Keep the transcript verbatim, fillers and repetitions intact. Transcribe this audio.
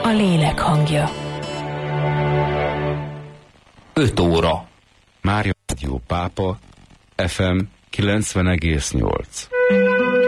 a lélek hangja. öt óra. Mária Rádió Pápa, ef em kilencven egész nyolc.